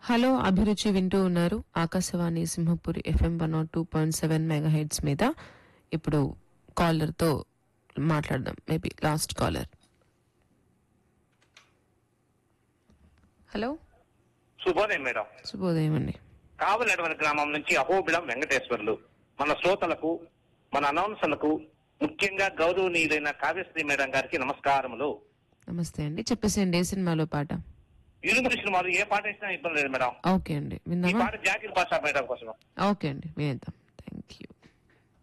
Hello అభిరుచి వింటూ ఉన్నారు ఆకాశవాణి సింహపురి FM 102.7 మెగాహెర్ట్జ్ మీద. ఇప్పుడు కాలర్ తో మాట్లాడదాం. Maybe last caller. హలో, శుభోదయం మేడం. శుభోదయం అండి. కావలనటువంటి గ్రామం నుంచి అహోబిళం వెంకటేశ్వర్లు. మన శ్రోతలకు, మన అనౌన్సర్లకు, ముఖ్యంగా గౌరవనీయులైన కావ్యశ్రీ మేడం గారికి నమస్కారములు. నమస్తే అండి. చెప్పేసేయండి, ఏ సినిమాలో పాట? ఇరుముడి సినిమాలు ఏ పాట ఇచ్చినా ఇబ్బంది లేదు మేడం. ఓకే అండి, ఈ విందామా? పాట జాకిర్ బాషా మేడం కోసం. ఓకే అండి, వినేద్దాం.